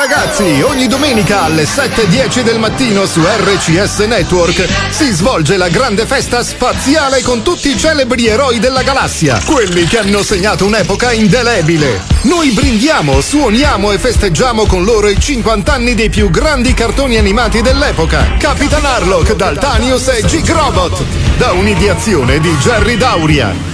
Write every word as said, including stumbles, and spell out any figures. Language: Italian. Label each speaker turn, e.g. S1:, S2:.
S1: ragazzi, ogni domenica alle sette e dieci del mattino su R C S Network si svolge la grande festa spaziale con tutti i celebri eroi della galassia, quelli che hanno segnato un'epoca indelebile. Noi brindiamo, suoniamo e festeggiamo con loro i cinquanta anni dei più grandi cartoni animati dell'epoca. Capitan Harlock, Daltanius e G-Robot, da un'ideazione di Jerry Dauria.